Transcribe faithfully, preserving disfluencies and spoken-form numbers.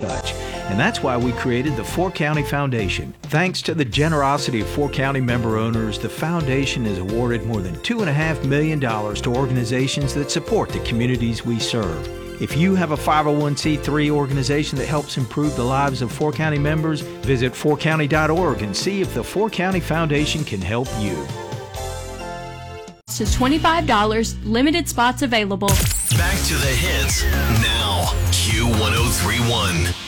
such. And that's why we created the Four County Foundation. Thanks to the generosity of Four County member owners, the foundation has awarded more than two point five million dollars to organizations that support the communities we serve. If you have a five oh one c three organization that helps improve the lives of Four County members, visit four county dot org and see if the Four County Foundation can help you. To twenty-five dollars, limited spots available. Back to the hits. Now, Q one oh three one.